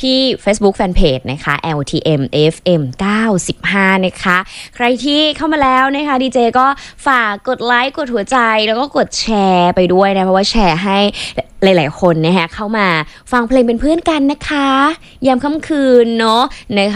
ที่ Facebook Fanpage นะคะ LTM FM 95นะคะใครที่เข้ามาแล้วนะคะดีเจก็ฝากกดไลค์กดหัวใจแล้วก็กดแชร์ไปด้วยนะเพราะว่าแชร์ให้หลายๆคนนะคะเข้ามาฟังเพลงเป็นเพื่อนกันนะคะยามค่ำคืนเนาะนะคะ